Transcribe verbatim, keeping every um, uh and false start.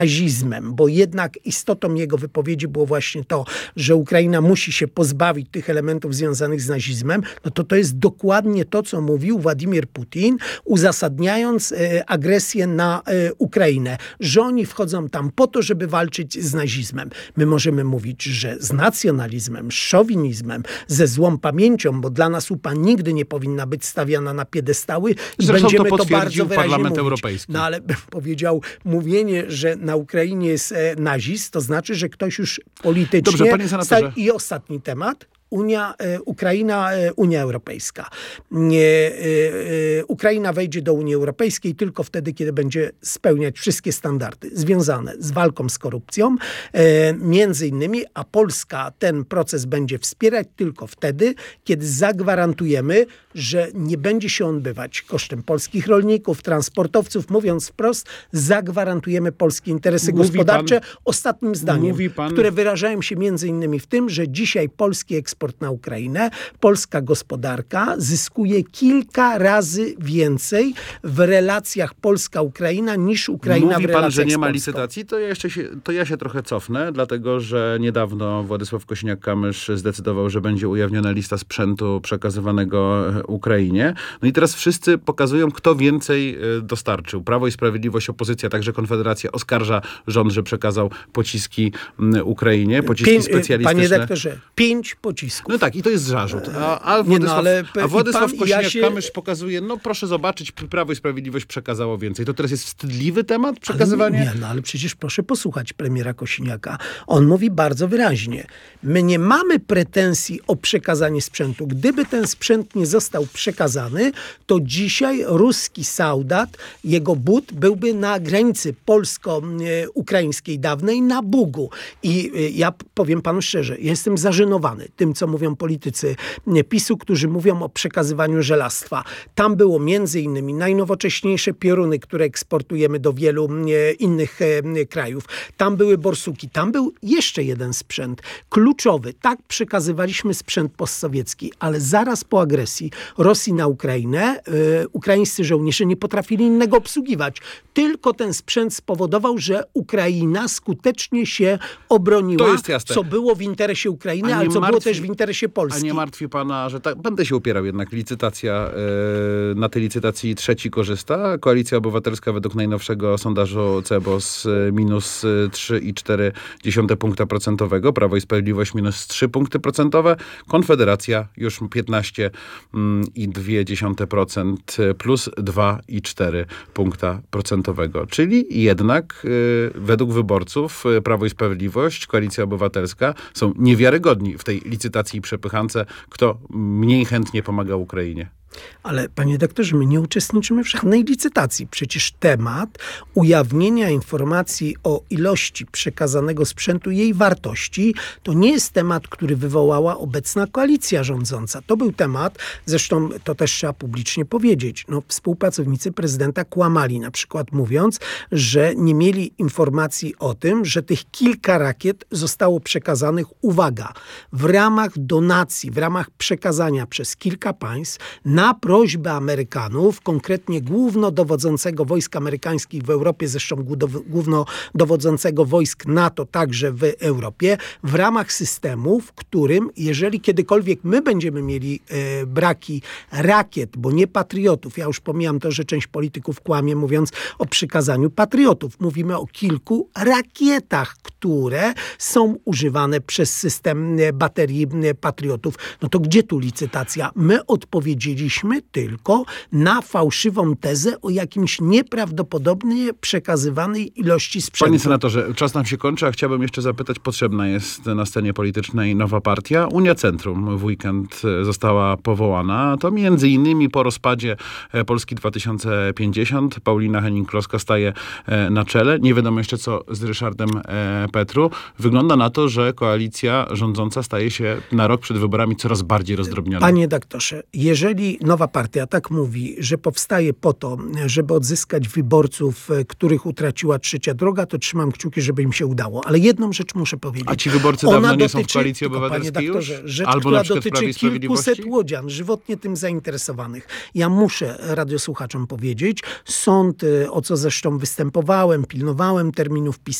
nazizmem, bo jednak istotą jego wypowiedzi było właśnie to, że Ukraina musi się pozbawić tych elementów związanych z nazizmem, no to to jest dokładnie to, co mówił Władimir Putin, uzasadniając e, agresję na e, Ukrainę, że oni wchodzą tam po to, żeby walczyć z nazizmem. My możemy mówić, że z nacjonalizmem, z szowinizmem, ze złą pamięcią, bo dla nas U P A nigdy nie powinna być stawiana na piedestały i Zresztą będziemy to to bardzo wyraźnie Parlament mówić. Europejski. No ale bym powiedział, mówienie, że na Ukrainie jest e, nazizm, to znaczy, że ktoś już politycznie... Dobrze, panie senatorze. Sta- I ostatni temat. Unia, e, Ukraina, e, Unia Europejska. Nie, e, e, Ukraina wejdzie do Unii Europejskiej tylko wtedy, kiedy będzie spełniać wszystkie standardy związane z walką z korupcją, e, między innymi, a Polska ten proces będzie wspierać tylko wtedy, kiedy zagwarantujemy, że nie będzie się on odbywać kosztem polskich rolników, transportowców. Mówiąc wprost, zagwarantujemy polskie interesy Mówi gospodarcze. pan, Ostatnim zdaniem, pan, które wyrażają się między innymi w tym, że dzisiaj polski eksport na Ukrainę, polska gospodarka zyskuje kilka razy więcej w relacjach Polska-Ukraina niż Ukraina Mówi w relacjach pan, że nie z ma Polską. licytacji, to ja, jeszcze się, to ja się trochę cofnę, dlatego że niedawno Władysław Kosiniak-Kamysz zdecydował, że będzie ujawniona lista sprzętu przekazywanego Ukrainie. No i teraz wszyscy pokazują, kto więcej dostarczył. Prawo i Sprawiedliwość, opozycja, także Konfederacja oskarża rząd, że przekazał pociski Ukrainie, pociski Pię- specjalistyczne. Panie doktorze, pięć pocisków. No tak, i to jest zarzut. A, a Nie, Władysław, no, ale a Władysław i pan- ja Kosiniak-Kamysz się- pokazuje, no proszę zobaczyć, Prawo i Sprawiedliwość przekazało więcej. To teraz jest wstydliwy temat, Ale przekazywanie? nie, no ale przecież proszę posłuchać premiera Kosiniaka. On mówi bardzo wyraźnie. My nie mamy pretensji o przekazanie sprzętu. Gdyby ten sprzęt nie został przekazany, to dzisiaj ruski soldat, jego but byłby na granicy polsko-ukraińskiej dawnej, na Bugu. I ja powiem panu szczerze, jestem zażenowany tym, co mówią politycy PiSu, którzy mówią o przekazywaniu żelastwa. Tam było między innymi najnowocześniejsze pioruny, które eksportujemy do wielu e, innych e, krajów. Tam były borsuki. Tam był jeszcze jeden sprzęt kluczowy. Tak przekazywaliśmy sprzęt postsowiecki, ale zaraz po agresji Rosji na Ukrainę e, ukraińscy żołnierze nie potrafili innego obsługiwać. Tylko ten sprzęt spowodował, że Ukraina skutecznie się obroniła, To jest jasne. co było w interesie Ukrainy, A ale nie co było martwi- też w interesie A Polski. nie martwi pana, że tak, będę się upierał jednak, licytacja, e, na tej licytacji trzeci korzysta. Koalicja Obywatelska według najnowszego sondażu C E B O S e, minus trzy i cztery dziesiąte punkta procentowego, Prawo i Sprawiedliwość minus trzy punkty procentowe, Konfederacja już piętnaście i dwie dziesiąte procent plus dwa i cztery punkta procentowego. Czyli jednak e, według wyborców e, Prawo i Sprawiedliwość, Koalicja Obywatelska są niewiarygodni w tej licytacji i przepychance, kto mniej chętnie pomaga Ukrainie. Ale panie doktorze, my nie uczestniczymy w żadnej licytacji. Przecież temat ujawnienia informacji o ilości przekazanego sprzętu i jej wartości to nie jest temat, który wywołała obecna koalicja rządząca. To był temat, zresztą to też trzeba publicznie powiedzieć, no, współpracownicy prezydenta kłamali, na przykład mówiąc, że nie mieli informacji o tym, że tych kilka rakiet zostało przekazanych, uwaga, w ramach donacji, w ramach przekazania przez kilka państw na prośbę Amerykanów, konkretnie głównodowodzącego wojsk amerykańskich w Europie, zresztą głównodowodzącego wojsk NATO także w Europie, w ramach systemu, w którym, jeżeli kiedykolwiek my będziemy mieli e, braki rakiet, bo nie patriotów, ja już pomijam to, że część polityków kłamie, mówiąc o przekazaniu patriotów. Mówimy o kilku rakietach, które są używane przez system baterii patriotów. No to gdzie tu licytacja? My odpowiedzieliśmy tylko na fałszywą tezę o jakimś nieprawdopodobnie przekazywanej ilości sprzętu. Panie senatorze, czas nam się kończy, a chciałbym jeszcze zapytać, potrzebna jest na scenie politycznej nowa partia. Unia Centrum w weekend została powołana. To między innymi po rozpadzie Polski dwa tysiące pięćdziesiąt. Paulina Henning-Kloska staje na czele. Nie wiadomo jeszcze co z Ryszardem Petru. Wygląda na to, że koalicja rządząca staje się na rok przed wyborami coraz bardziej rozdrobniona. Panie doktorze, jeżeli Nowa Partia tak mówi, że powstaje po to, żeby odzyskać wyborców, których utraciła Trzecia Droga, to trzymam kciuki, żeby im się udało. Ale jedną rzecz muszę powiedzieć. A ci wyborcy Ona dawno nie dotyczy, są w Koalicji tylko, Obywatelskiej panie już? doktorze, rzecz, Albo która na przykład w Prawie i dotyczy kilkuset Sprawiedliwości? łodzian, żywotnie tym zainteresowanych. Ja muszę radiosłuchaczom powiedzieć, sąd, o co zresztą występowałem, pilnowałem terminów